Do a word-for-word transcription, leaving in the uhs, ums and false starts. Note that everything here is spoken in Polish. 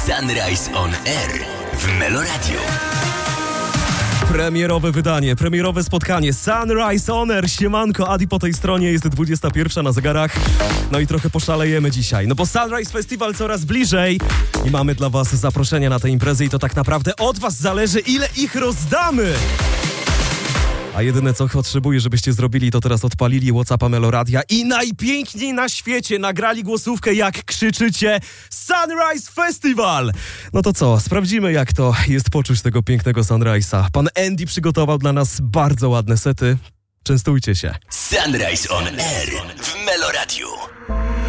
Sunrise on Air w Meloradio. Premierowe wydanie, premierowe spotkanie Sunrise on Air. Siemanko, Adi po tej stronie, jest dwudziesta pierwsza na zegarach. No i trochę poszalejemy dzisiaj, no bo Sunrise Festival coraz bliżej i mamy dla was zaproszenia na tę imprezę i to tak naprawdę od was zależy, ile ich rozdamy. A jedyne co potrzebuję, żebyście zrobili, to teraz odpalili WhatsAppa Meloradia i najpiękniej na świecie nagrali głosówkę, jak krzyczycie Sunrise Festival! No to co, sprawdzimy, jak to jest poczuć tego pięknego Sunrise'a. Pan Andy przygotował dla nas bardzo ładne sety. Częstujcie się. Sunrise on Air